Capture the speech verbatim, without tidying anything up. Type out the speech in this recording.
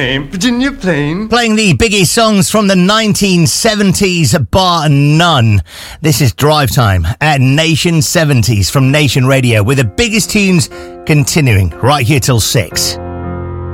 Virginia Plain. Playing the biggest songs from the nineteen seventies, bar none. This is Drive Time at Nation seventies from Nation Radio, with the biggest tunes continuing right here till six.